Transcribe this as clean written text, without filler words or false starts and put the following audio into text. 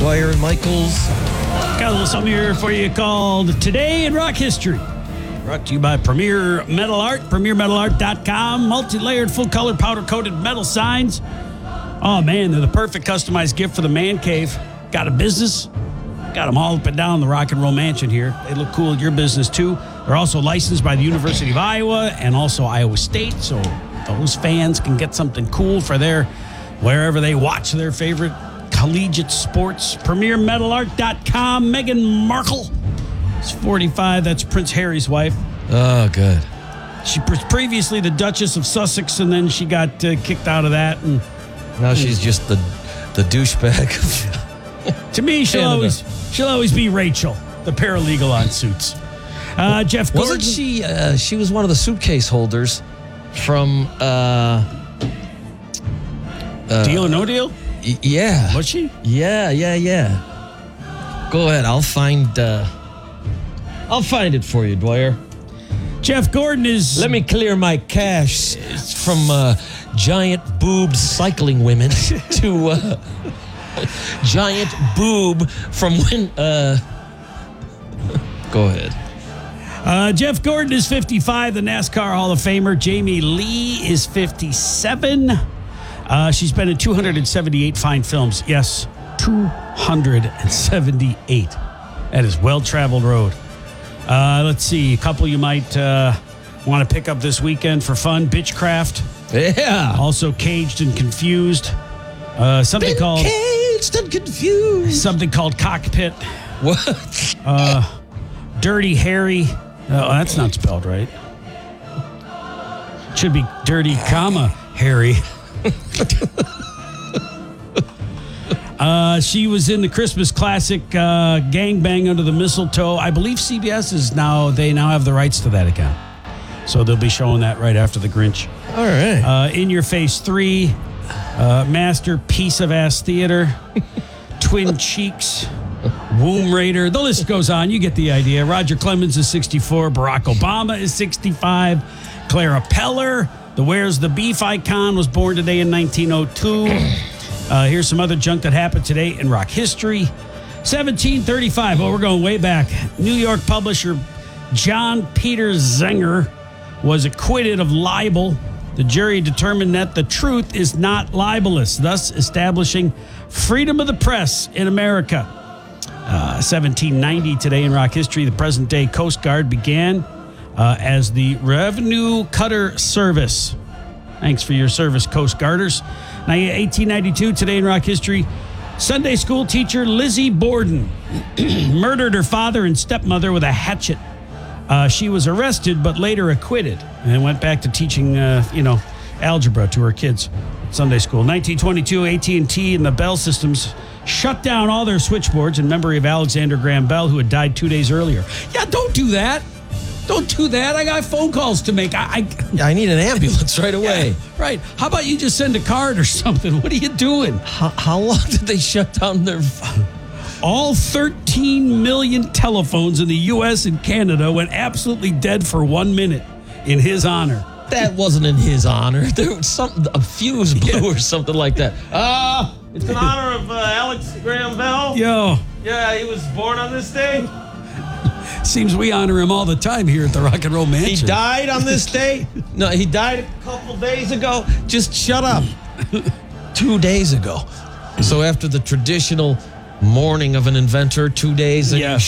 Dwyer and Michaels. Got a little something here for you called Today in Rock History. Brought to you by Premier Metal Art, premiermetalart.com. Multi-layered, full-color, powder-coated metal signs. Oh, man, they're the perfect customized gift for the man cave. Got a business? Got them all up and down the Rock and Roll Mansion here. They look cool at your business, too. They're also licensed by the University of Iowa and also Iowa State, so those fans can get something cool for their wherever they watch their favorite collegiate sports. PremierMetalArt.com. Meghan Markle is 45. That's Prince Harry's wife. Oh, good. She was previously the Duchess of Sussex, and then she got kicked out of that. And now she's just the douchebag. To me, she'll always be Rachel, the paralegal on Suits. Jeff Gordon. Wasn't she? She was one of the suitcase holders from Deal or No Deal? Yeah. Was she? Yeah. Go ahead. I'll find it for you, Dwyer. Jeff Gordon is... Let me clear my cache from giant boobed cycling women to giant boob from when... Go ahead. Jeff Gordon is 55, the NASCAR Hall of Famer. Jamie Lee is 57. She's been in 278 fine films. Yes, 278. That is well-traveled road. Let's see. A couple you might want to pick up this weekend for fun. Bitchcraft. Yeah. Also Caged and Confused. Something called... Caged and Confused. Something called Cockpit. What? Dirty Harry. Oh, that's not spelled right. Should be Dirty, Harry. She was in the Christmas classic Gangbang Under the Mistletoe. I believe CBS is now have the rights to that again. So they'll be showing that right after The Grinch. All right. In Your Face 3, Masterpiece of Ass Theater, Twin Cheeks, Womb Raider. The list goes on. You get the idea. Roger Clemens is 64. Barack Obama is 65. Clara Peller, the Where's the Beef icon, was born today in 1902. Here's some other junk that happened today in rock history. 1735. Well, we're going way back. New York publisher John Peter Zenger was acquitted of libel. The jury determined that the truth is not libelous, thus establishing freedom of the press in America. 1790, today in rock history, the present-day Coast Guard began as the Revenue Cutter Service. Thanks for your service, Coast Guarders. Now, 1892, today in rock history, Sunday school teacher Lizzie Borden murdered her father and stepmother with a hatchet. She was arrested, but later acquitted, and went back to teaching, algebra to her kids at Sunday school. 1922, AT&T and the Bell Systems shut down all their switchboards in memory of Alexander Graham Bell, who had died 2 days earlier. Yeah, don't do that. Don't do that. I got phone calls to make. I need an ambulance right away. Yeah, right. How about you just send a card or something? What are you doing? How long did they shut down their... All 13 million telephones in the U.S. and Canada went absolutely dead for 1 minute in his honor. That wasn't in his honor. There was a fuse blew or something like that. It's in honor of Alex Graham Bell. Yo. Yeah, he was born on this day. Seems we honor him all the time here at the Rock and Roll Mansion. He died on this day? No, he died a couple days ago. Just shut up. 2 days ago. So after the traditional mourning of an inventor, 2 days, and Yeah. you